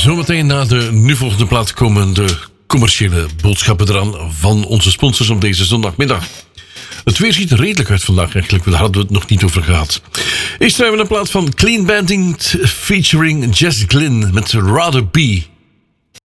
Zometeen na de nu volgende plaat komen de commerciële boodschappen eraan van onze sponsors op deze zondagmiddag. Het weer ziet er redelijk uit vandaag eigenlijk, daar hadden we het nog niet over gehad. Eerst hebben we een plaat van Clean Bandit featuring Jess Glynn met Rather Be.